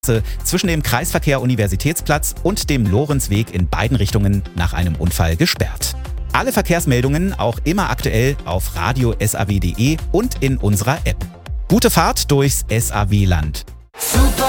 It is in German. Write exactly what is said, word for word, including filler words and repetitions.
zwischen dem Kreisverkehr Universitätsplatz und dem Lorenzweg in beiden Richtungen nach einem Unfall gesperrt. Alle Verkehrsmeldungen auch immer aktuell auf radio punkt s a w punkt d e und in unserer App. Gute Fahrt durchs S A W-Land. Super